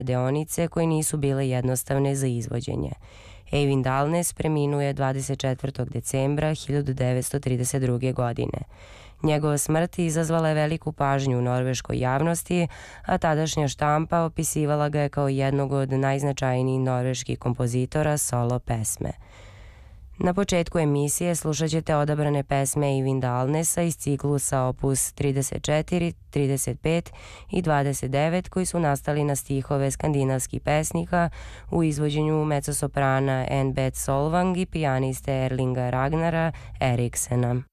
deonice koje nisu bile jednostavne za izvođenje. Eivind Alnes preminuo je 24. decembra 1932. godine. Njegova smrt izazvala je veliku pažnju u norveškoj javnosti, a tadašnja štampa opisivala ga je kao jednog od najznačajnijih norveških kompozitora solo pesme. Na početku emisije slušat ćete odabrane pesme Eivinda Alnesa iz ciklusa opus 34, 35 i 29 koji su nastali na stihove skandinavskih pesnika u izvođenju mezzosoprana Ann Beth Solvang i pijaniste Erlinga Ragnara Eriksena.